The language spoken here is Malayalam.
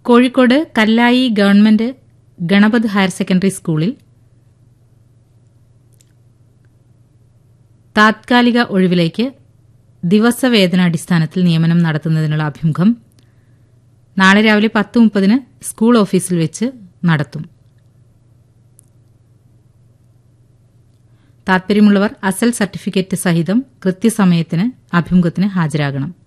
കോഴിക്കോട് കല്ലായി ഗവൺമെന്റ് ഗണപത് ഹയർ സെക്കൻഡറി സ്കൂളിൽ താത്കാലിക ഒഴിവിലേക്ക് ദിവസവേതനാടിസ്ഥാനത്തിൽ നിയമനം നടത്തുന്നതിനുള്ള അഭിമുഖം നാളെ രാവിലെ 10:30 സ്കൂൾ ഓഫീസിൽ വെച്ച് നടത്തും. താൽപര്യമുള്ളവർ അസൽ സർട്ടിഫിക്കറ്റ് സഹിതം കൃത്യസമയത്തിന് അഭിമുഖത്തിന് ഹാജരാകണം.